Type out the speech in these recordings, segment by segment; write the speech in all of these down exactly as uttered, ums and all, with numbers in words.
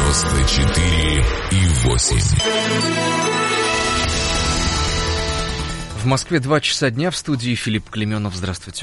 девяносто четыре и восемь. В Москве два часа дня, в студии Филипп Клеменов. Здравствуйте.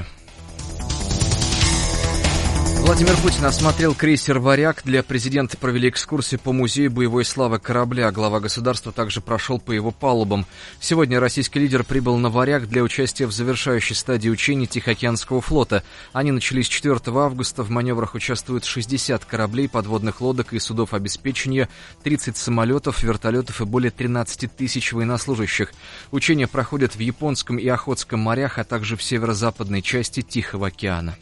Владимир Путин осмотрел крейсер «Варяг». Для президента провели экскурсию по музею боевой славы корабля. Глава государства также прошел по его палубам. Сегодня российский лидер прибыл на «Варяг» для участия в завершающей стадии учений Тихоокеанского флота. Они начались четвёртого августа. В маневрах участвуют шестьдесят кораблей, подводных лодок и судов обеспечения, тридцать самолетов, вертолетов и более тринадцать тысяч военнослужащих. Учения проходят в Японском и Охотском морях, а также в северо-западной части Тихого океана.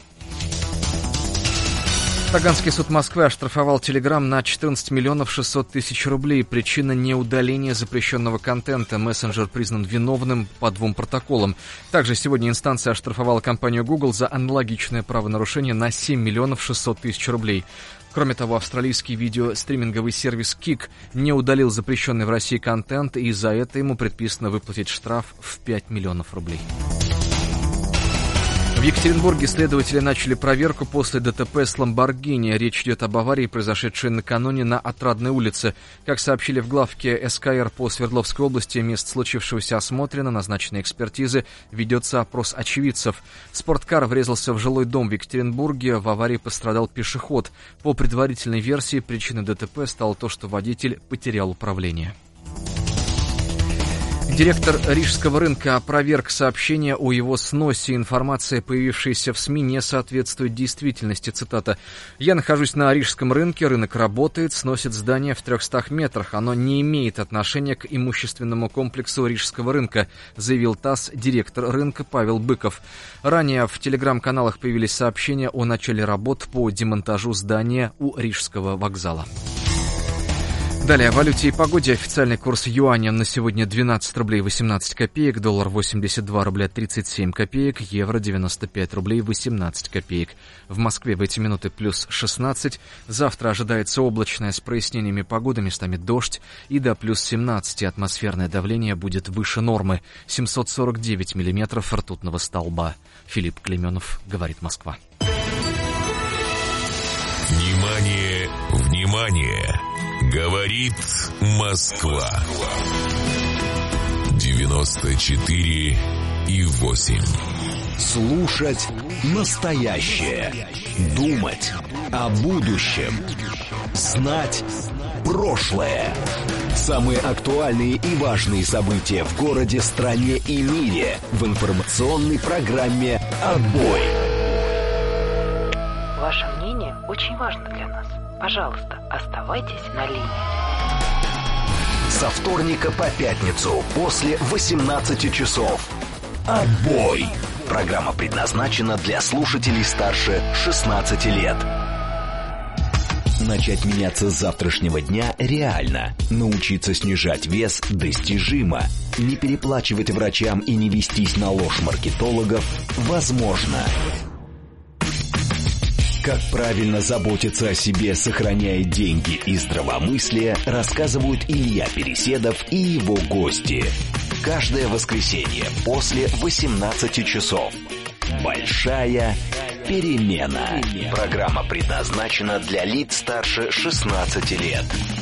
Таганский суд Москвы оштрафовал Телеграм на четырнадцать миллионов шестьсот тысяч рублей. Причина — неудаления запрещенного контента. Мессенджер признан виновным по двум протоколам. Также сегодня инстанция оштрафовала компанию Google за аналогичное правонарушение на семь миллионов шестьсот тысяч рублей. Кроме того, австралийский видеостриминговый сервис Кик не удалил запрещенный в России контент, и за это ему предписано выплатить штраф в пять миллионов рублей. В Екатеринбурге следователи начали проверку после ДТП с «Ламборгини». Речь идет об аварии, произошедшей накануне на Отрадной улице. Как сообщили в главке эс ка эр по Свердловской области, место случившегося осмотрено, назначены экспертизы, ведется опрос очевидцев. Спорткар врезался в жилой дом в Екатеринбурге, в аварии пострадал пешеход. По предварительной версии, причиной ДТП стало то, что водитель потерял управление. Директор Рижского рынка опроверг сообщение о его сносе. Информация, появившаяся в СМИ, не соответствует действительности. Цитата. «Я нахожусь на Рижском рынке, рынок работает, сносит здание в трехстах метрах. Оно не имеет отношения к имущественному комплексу Рижского рынка», заявил ТАСС директор рынка Павел Быков. Ранее в телеграм-каналах появились сообщения о начале работ по демонтажу здания у Рижского вокзала. Далее о валюте и погоде. Официальный курс юаня на сегодня двенадцать рублей восемнадцать копеек, доллар восемьдесят два рубля тридцать семь копеек, евро девяносто пять рублей восемнадцать копеек. В Москве в эти минуты плюс шестнадцать. Завтра ожидается облачная с прояснениями погоды, местами дождь, и до плюс семнадцать. Атмосферное давление будет выше нормы. семьсот сорок девять миллиметров ртутного столба. Филипп Клеменов, говорит Москва. Внимание, внимание! Говорит Москва. девяносто четыре и восемь. Слушать настоящее. Думать о будущем. Знать прошлое. Самые актуальные и важные события в городе, стране и мире в информационной программе «Отбой». Ваше мнение очень важно для нас. Пожалуйста, оставайтесь на линии. Со вторника по пятницу после восемнадцати часов. «Отбой». Программа предназначена для слушателей старше шестнадцати лет. Начать меняться с завтрашнего дня реально. Научиться снижать вес достижимо. Не переплачивать врачам и не вестись на ложь маркетологов возможно. Как правильно заботиться о себе, сохраняя деньги и здравомыслие, рассказывают Илья Переседов и его гости. Каждое воскресенье после восемнадцати часов. Большая перемена. Программа предназначена для лиц старше шестнадцати лет.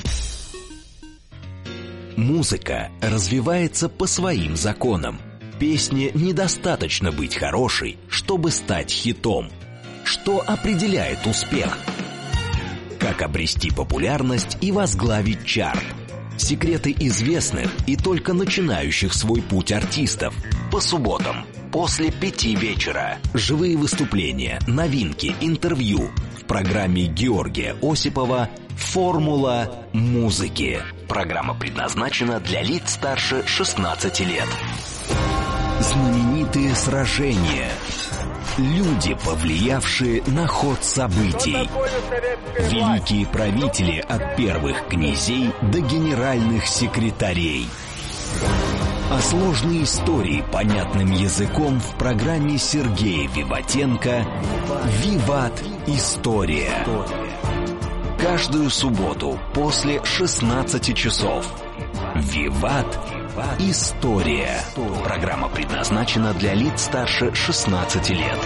Музыка развивается по своим законам. Песне недостаточно быть хорошей, чтобы стать хитом. Что определяет успех? Как обрести популярность и возглавить чарт? Секреты известных и только начинающих свой путь артистов. По субботам после пяти вечера. Живые выступления, новинки, интервью. В программе Георгия Осипова «Формула музыки». Программа предназначена для лиц старше шестнадцати лет. Знаменитые сражения. Люди, повлиявшие на ход событий. Великие правители от первых князей до генеральных секретарей. А сложные истории понятным языком в программе Сергея Виватенко «Виват. История». Каждую субботу после шестнадцати часов. «Виват. История». Программа предназначена для лиц старше шестнадцати лет.